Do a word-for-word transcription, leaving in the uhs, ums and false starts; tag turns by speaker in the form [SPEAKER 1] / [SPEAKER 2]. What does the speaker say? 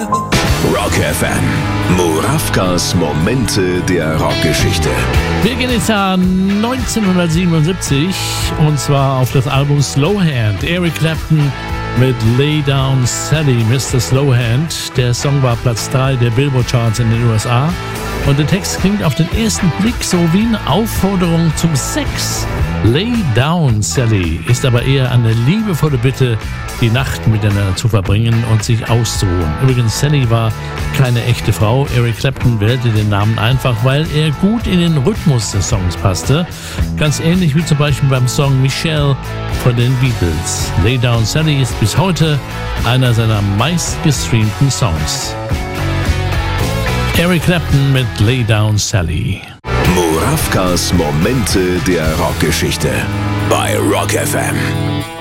[SPEAKER 1] Rock F M. Murawkas Momente der Rockgeschichte.
[SPEAKER 2] Wir gehen ins Jahr neunzehnhundertsiebenundsiebzig und zwar auf das Album Slowhand. Eric Clapton mit Lay Down Sally, Mister Slowhand. Der Song war Platz drei der Billboard-Charts in den U S A. Und der Text klingt auf den ersten Blick so wie eine Aufforderung zum Sex. Lay Down Sally ist aber eher eine liebevolle Bitte, die Nacht miteinander zu verbringen und sich auszuruhen. Übrigens, Sally war keine echte Frau. Eric Clapton wählte den Namen einfach, weil er gut in den Rhythmus des Songs passte. Ganz ähnlich wie zum Beispiel beim Song Michelle von den Beatles. Lay Down Sally ist bis heute einer seiner meistgestreamten Songs. Eric Clapton mit Lay Down Sally.
[SPEAKER 1] Murawkas Momente der Rockgeschichte bei Rock F M.